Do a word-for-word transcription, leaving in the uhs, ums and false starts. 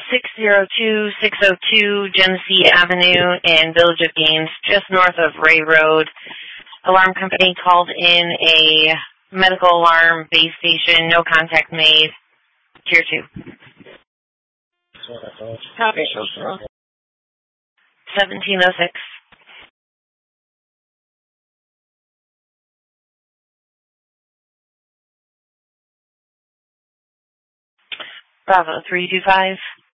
six zero two six zero two Genesee Avenue in Village of Gaines, just north of Ray Road. Alarm company called in a medical alarm base station. No contact made. Tier two. Copy. seventeen oh six. Bravo three two five.